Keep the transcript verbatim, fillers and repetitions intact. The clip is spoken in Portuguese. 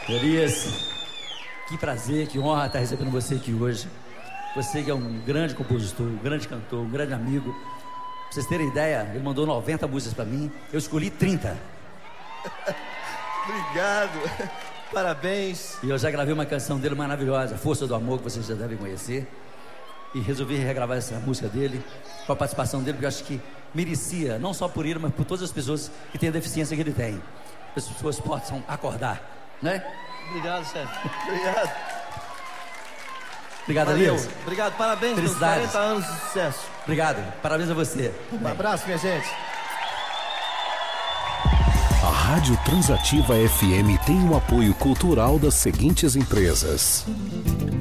Elias, que prazer, que honra estar recebendo você aqui hoje. Você que é um grande compositor, um grande cantor, um grande amigo. Pra vocês terem ideia, ele mandou noventa músicas pra mim, eu escolhi trinta. Obrigado, parabéns. E eu já gravei uma canção dele maravilhosa, Força do Amor, que vocês já devem conhecer. E resolvi regravar essa música dele, com a participação dele, porque eu acho que merecia, não só por ele, mas por todas as pessoas que têm a deficiência que ele tem. As pessoas possam acordar, né? Obrigado, Sérgio. Obrigado. Obrigado, Valeu. Elias. Obrigado, parabéns pelos Felicidades. quarenta anos de sucesso. Obrigado, parabéns a você. Um abraço, minha gente. A Rádio Transativa F M tem o apoio cultural das seguintes empresas: